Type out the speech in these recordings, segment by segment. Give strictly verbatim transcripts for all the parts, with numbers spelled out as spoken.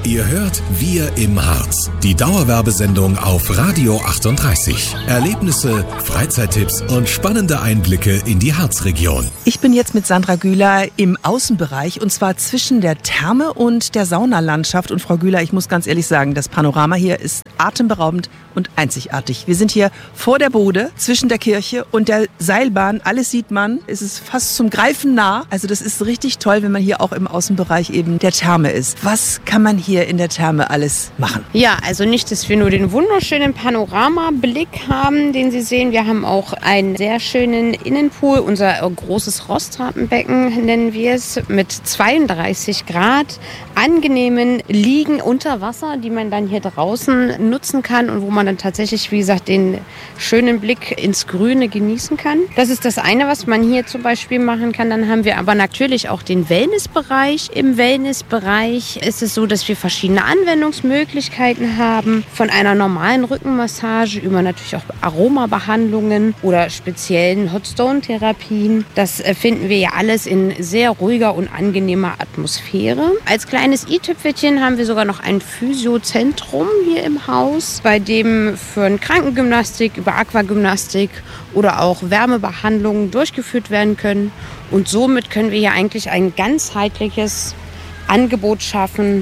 Ihr hört Wir im Harz, die Dauerwerbesendung auf Radio achtunddreißig. Erlebnisse, Freizeittipps und spannende Einblicke in die Harzregion. Ich bin jetzt mit Sandra Güler im Außenbereich und zwar zwischen der Therme und der Saunalandschaft. Und Frau Güler, ich muss ganz ehrlich sagen, das Panorama hier ist atemberaubend und einzigartig. Wir sind hier vor der Bude, zwischen der Kirche und der Seilbahn. Alles sieht man. Es ist fast zum Greifen nah. Also das ist richtig toll, wenn man hier auch im Außenbereich eben der Therme ist. Was kann man hier in der Therme alles machen? Ja, also nicht, dass wir nur den wunderschönen Panoramablick haben, den Sie sehen. Wir haben auch einen sehr schönen Innenpool. Unser großes Rostrappenbecken nennen wir es, mit zweiunddreißig Grad angenehmen Liegen unter Wasser, die man dann hier draußen nutzen kann und wo man dann tatsächlich, wie gesagt, den schönen Blick ins Grüne genießen kann. Das ist das eine, was man hier zum Beispiel machen kann. Dann haben wir aber natürlich auch den Wellnessbereich. Im Wellnessbereich ist es so, dass wir verschiedene Anwendungsmöglichkeiten haben. Von einer normalen Rückenmassage über natürlich auch Aromabehandlungen oder speziellen Hot-Stone-Therapien. Das finden wir ja alles in sehr ruhiger und angenehmer Atmosphäre. Als kleines i-Tüpfelchen haben wir sogar noch ein Physiozentrum hier im Haus, bei dem für Krankengymnastik, über Aquagymnastik oder auch Wärmebehandlungen durchgeführt werden können. Und somit können wir hier eigentlich ein ganzheitliches Angebot schaffen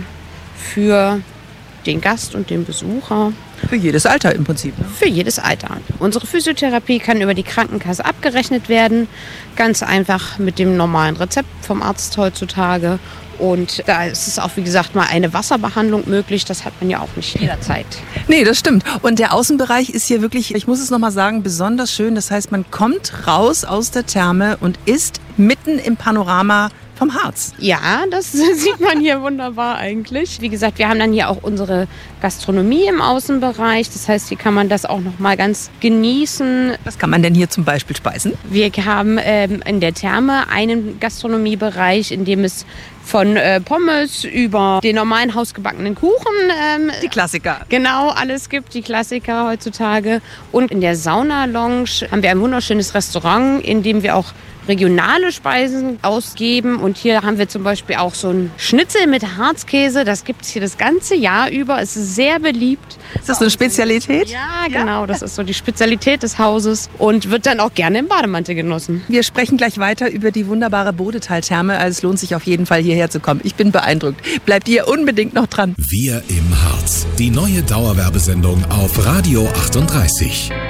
für den Gast und den Besucher. Für jedes Alter im Prinzip. Ne? Für jedes Alter. Unsere Physiotherapie kann über die Krankenkasse abgerechnet werden. Ganz einfach mit dem normalen Rezept vom Arzt heutzutage. Und da ist es auch, wie gesagt, mal eine Wasserbehandlung möglich. Das hat man ja auch nicht jederzeit. Nee, das stimmt. Und der Außenbereich ist hier wirklich, ich muss es nochmal sagen, besonders schön. Das heißt, man kommt raus aus der Therme und ist mitten im Panorama vom Harz. Ja, das sieht man hier wunderbar eigentlich. Wie gesagt, wir haben dann hier auch unsere Gastronomie im Außenbereich. Das heißt, hier kann man das auch noch mal ganz genießen. Was kann man denn hier zum Beispiel speisen? Wir haben ähm, in der Therme einen Gastronomiebereich, in dem es von äh, Pommes über den normalen hausgebackenen Kuchen. Ähm, die Klassiker. Genau, alles gibt, die Klassiker heutzutage. Und in der Sauna-Lounge haben wir ein wunderschönes Restaurant, in dem wir auch regionale Speisen ausgeben. Und hier haben wir zum Beispiel auch so ein Schnitzel mit Harzkäse. Das gibt es hier das ganze Jahr über. Es ist sehr beliebt. Ist das so eine Spezialität? Ja, genau. Das ist so die Spezialität des Hauses und wird dann auch gerne im Bademantel genossen. Wir sprechen gleich weiter über die wunderbare Bodetal-Therme. Also es lohnt sich auf jeden Fall, hierher zu kommen. Ich bin beeindruckt. Bleibt ihr unbedingt noch dran. Wir im Harz. Die neue Dauerwerbesendung auf Radio achtunddreißig.